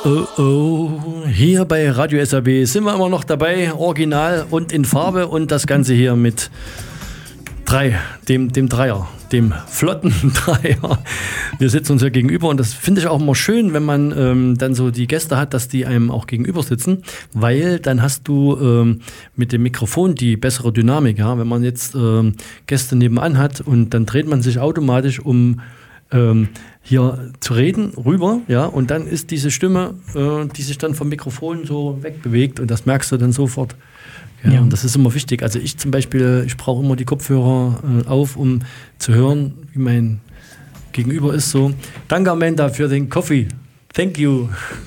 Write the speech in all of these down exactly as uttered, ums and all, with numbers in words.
Oh oh, hier bei Radio S R B sind wir immer noch dabei, original und in Farbe und das Ganze hier mit drei, dem, dem Dreier, dem flotten Dreier. Wir sitzen uns ja gegenüber und das finde ich auch immer schön, wenn man ähm, dann so die Gäste hat, dass die einem auch gegenüber sitzen, weil dann hast du ähm, mit dem Mikrofon die bessere Dynamik. Ja? Wenn man jetzt ähm, Gäste nebenan hat und dann dreht man sich automatisch um ähm, hier zu reden, rüber, ja, und dann ist diese Stimme, äh, die sich dann vom Mikrofon so wegbewegt und das merkst du dann sofort. Ja, ja. Und das ist immer wichtig. Also ich zum Beispiel, ich brauche immer die Kopfhörer äh, auf, um zu hören, wie mein Gegenüber ist. So, danke Amanda für den Coffee. Thank you.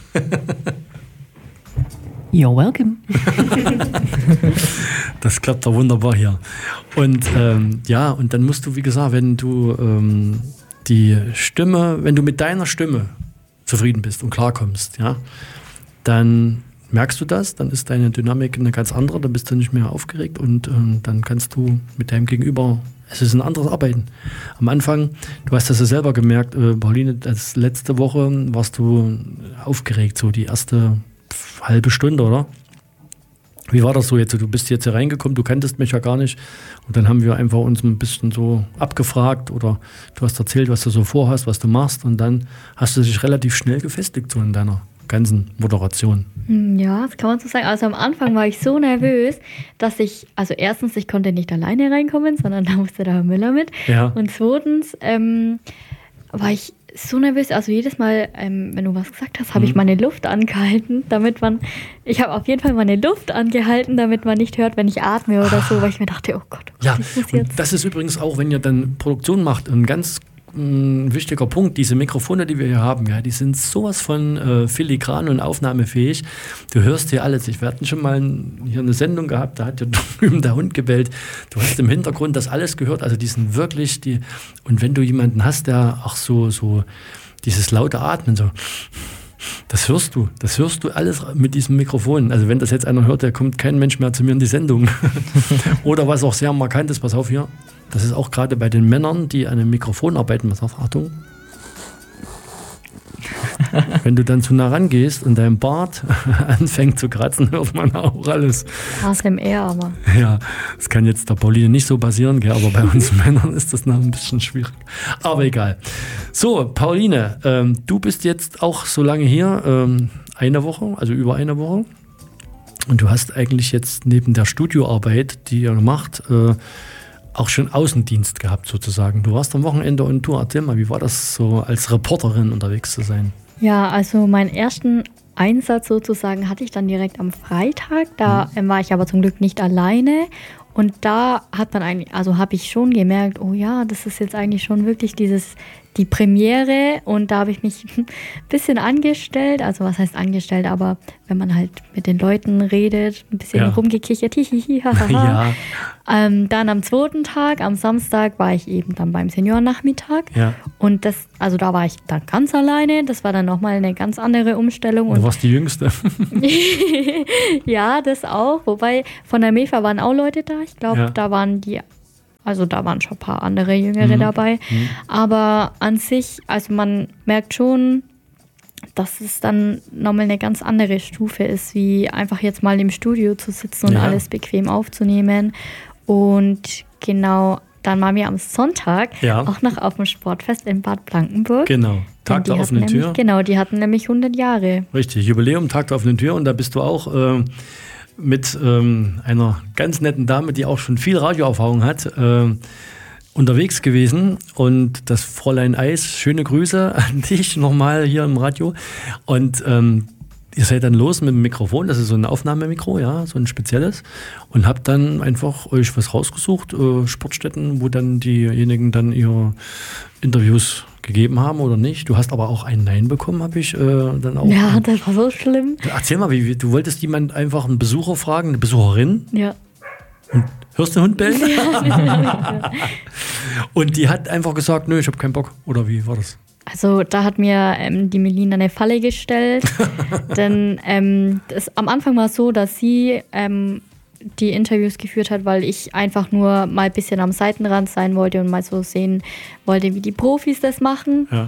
You're welcome. Das klappt doch wunderbar hier. Und ähm, ja, und dann musst du, wie gesagt, wenn du ähm, die Stimme, wenn du mit deiner Stimme zufrieden bist und klarkommst, ja, dann merkst du das, dann ist deine Dynamik eine ganz andere, dann bist du nicht mehr aufgeregt und ähm, dann kannst du mit deinem Gegenüber, es ist ein anderes Arbeiten. Am Anfang, du hast das ja selber gemerkt, äh, Pauline, das letzte Woche warst du aufgeregt, so die erste halbe Stunde, oder? Wie war das so jetzt? Du bist jetzt hier reingekommen, du kanntest mich ja gar nicht und dann haben wir einfach uns ein bisschen so abgefragt oder du hast erzählt, was du so vorhast, was du machst und dann hast du dich relativ schnell gefestigt so in deiner ganzen Moderation. Ja, das kann man so sagen. Also am Anfang war ich so nervös, dass ich, also erstens, ich konnte nicht alleine reinkommen, sondern da musste der Herr Müller mit. Ja. Und zweitens ähm, war ich so nervös, also jedes Mal, ähm, wenn du was gesagt hast, habe mhm. ich meine Luft angehalten, damit man, ich habe auf jeden Fall meine Luft angehalten, damit man nicht hört, wenn ich atme oder so, weil ich mir dachte, oh Gott, was ja, ist das jetzt? Und das ist übrigens auch, wenn ihr dann Produktion macht, ein ganz ein wichtiger Punkt, diese Mikrofone, die wir hier haben, ja, die sind sowas von äh, filigran und aufnahmefähig. Du hörst hier alles. Ich, wir hatten schon mal ein, hier eine Sendung gehabt, da hat ja drüben der Hund gebellt. Du hast im Hintergrund das alles gehört. Also die sind wirklich, die, und wenn du jemanden hast, der auch so, so dieses laute Atmen, so, das hörst du, das hörst du alles mit diesem Mikrofon. Also wenn das jetzt einer hört, der kommt kein Mensch mehr zu mir in die Sendung. Oder was auch sehr markant ist, pass auf hier, das ist auch gerade bei den Männern, die an einem Mikrofon arbeiten, pass auf, Achtung. Wenn du dann zu nah rangehst und dein Bart anfängt zu kratzen, hört man auch alles. A S M R aber. Ja, das kann jetzt der Pauline nicht so passieren, gell, aber bei uns Männern ist das noch ein bisschen schwierig. Aber egal. So, Pauline, ähm, du bist jetzt auch so lange hier, ähm, eine Woche, also über eine Woche. Und du hast eigentlich jetzt neben der Studioarbeit, die ihr macht, äh, auch schon Außendienst gehabt sozusagen. Du warst am Wochenende und du, erzähl mal, wie war das so als Reporterin unterwegs zu sein? Ja, also meinen ersten Einsatz sozusagen hatte ich dann direkt am Freitag. Da mhm. war ich aber zum Glück nicht alleine. Und da hat man eigentlich, also habe ich schon gemerkt, oh ja, das ist jetzt eigentlich schon wirklich dieses, die Premiere. Und da habe ich mich ein bisschen angestellt, also was heißt angestellt, aber wenn man halt mit den Leuten redet, ein bisschen ja. rumgekichert, hihihi, hahaha. Ja. Ähm, dann am zweiten Tag, am Samstag, war ich eben dann beim Seniorennachmittag. Ja. Und das, also da war ich dann ganz alleine. Das war dann nochmal eine ganz andere Umstellung. Und du warst die Jüngste. Ja, das auch. Wobei von der MEFA waren auch Leute da. Ich glaube, ja. da waren die, also da waren schon ein paar andere Jüngere mhm. dabei. Mhm. Aber an sich, also man merkt schon, dass es dann nochmal eine ganz andere Stufe ist, wie einfach jetzt mal im Studio zu sitzen und ja. alles bequem aufzunehmen. Und genau, dann waren wir am Sonntag ja. auch noch auf dem Sportfest in Bad Blankenburg. Genau, Tag der offenen Tür. Nämlich, genau, die hatten nämlich hundert Jahre. Richtig, Jubiläum, Tag der offenen Tür. Und da bist du auch äh, mit ähm, einer ganz netten Dame, die auch schon viel Radioerfahrung hat, äh, unterwegs gewesen. Und das Fräulein Eis, schöne Grüße an dich nochmal hier im Radio. Und ähm, ihr seid dann los mit dem Mikrofon, das ist so ein Aufnahmemikro, ja, so ein spezielles. Und habt dann einfach euch was rausgesucht, äh, Sportstätten, wo dann diejenigen dann ihre Interviews gegeben haben oder nicht. Du hast aber auch ein Nein bekommen, habe ich äh, dann auch. Ja, das war so schlimm. Erzähl mal, wie, wie du wolltest jemand einfach einen Besucher fragen, eine Besucherin? Ja. Und hörst du den Hund bellen? Ja. Und die hat einfach gesagt, nö, ich habe keinen Bock. Oder wie war das? Also da hat mir ähm, die Melina eine Falle gestellt. Denn ähm, das, am Anfang war es so, dass sie ähm, die Interviews geführt hat, weil ich einfach nur mal ein bisschen am Seitenrand sein wollte und mal so sehen wollte, wie die Profis das machen. Ja.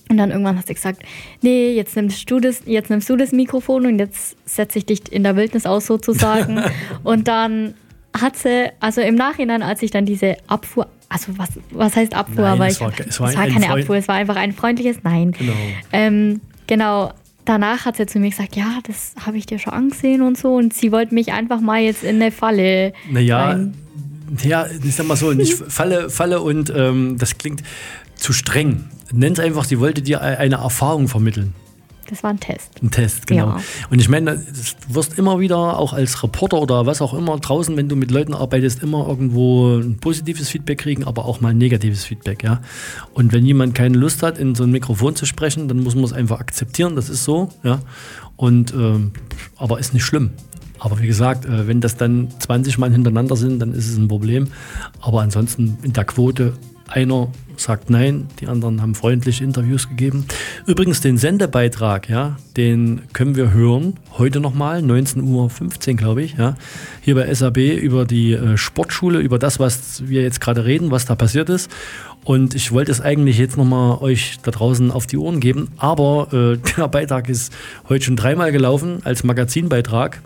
Und dann irgendwann hat sie gesagt, nee, jetzt nimmst du das, jetzt nimmst du das Mikrofon und jetzt setze ich dich in der Wildnis aus sozusagen. Und dann hat sie, also im Nachhinein, als ich dann diese Abfuhr, also was, was heißt Abfuhr? Nein, Aber es ich, war, es war, es war ein keine Freund- Abfuhr, es war einfach ein freundliches Nein. Genau. Ähm, genau. Danach hat sie zu mir gesagt, ja, das habe ich dir schon angesehen und so. Und sie wollte mich einfach mal jetzt in eine Falle Naja, rein. ja, ich sag mal so, nicht Falle, Falle und ähm, das klingt zu streng. Nenn es einfach, sie wollte dir eine Erfahrung vermitteln. Das war ein Test. Ein Test, genau. Ja. Und ich meine, du wirst immer wieder, auch als Reporter oder was auch immer, draußen, wenn du mit Leuten arbeitest, immer irgendwo ein positives Feedback kriegen, aber auch mal ein negatives Feedback, ja. Und wenn jemand keine Lust hat, in so ein Mikrofon zu sprechen, dann muss man es einfach akzeptieren, das ist so, ja. Und, ähm, aber ist nicht schlimm. Aber wie gesagt, äh, wenn das dann zwanzig Mann hintereinander sind, dann ist es ein Problem. Aber ansonsten in der Quote, einer sagt nein, die anderen haben freundliche Interviews gegeben. Übrigens den Sendebeitrag, ja, den können wir hören, heute nochmal, neunzehn Uhr fünfzehn, glaube ich, ja, hier bei S A B über die äh, Sportschule, über das, was wir jetzt gerade reden, was da passiert ist. Und ich wollte es eigentlich jetzt nochmal euch da draußen auf die Ohren geben, aber äh, der Beitrag ist heute schon dreimal gelaufen als Magazinbeitrag.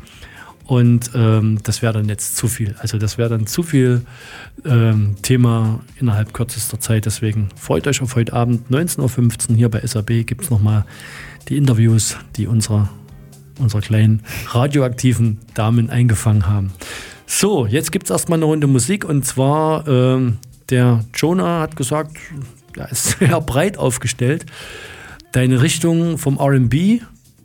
Und ähm, das wäre dann jetzt zu viel. Also das wäre dann zu viel ähm, Thema innerhalb kürzester Zeit. Deswegen freut euch auf heute Abend, neunzehn Uhr fünfzehn hier bei S A B gibt es nochmal die Interviews, die unsere, unsere kleinen radioaktiven Damen eingefangen haben. So, jetzt gibt es erstmal eine Runde Musik. Und zwar, ähm, der Jonah hat gesagt, er ist sehr breit aufgestellt. Deine Richtung vom R and B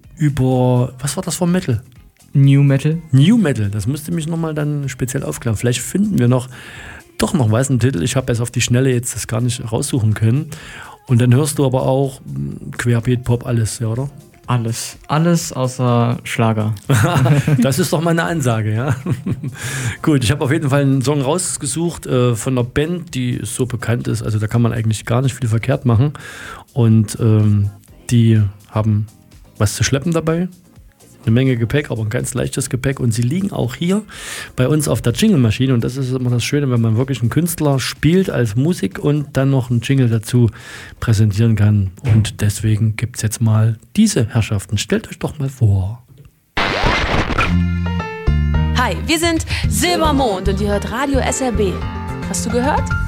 über, was war das für Metal? New Metal. New Metal, das müsste mich nochmal dann speziell aufklären. Vielleicht finden wir noch doch noch was, einen Titel. Ich habe jetzt auf die Schnelle jetzt das gar nicht raussuchen können. Und dann hörst du aber auch Querbeet, Pop, alles, ja, oder? Alles. Alles außer Schlager. Das ist doch mal eine Ansage, ja. Gut, ich habe auf jeden Fall einen Song rausgesucht äh, von einer Band, die so bekannt ist. Also da kann man eigentlich gar nicht viel verkehrt machen. Und ähm, die haben was zu schleppen dabei. Eine Menge Gepäck, aber ein ganz leichtes Gepäck. Und sie liegen auch hier bei uns auf der Jingle-Maschine. Und das ist immer das Schöne, wenn man wirklich einen Künstler spielt als Musik und dann noch einen Jingle dazu präsentieren kann. Und deswegen gibt es jetzt mal diese Herrschaften. Stellt euch doch mal vor. Hi, wir sind Silbermond und ihr hört Radio S R B. Hast du gehört?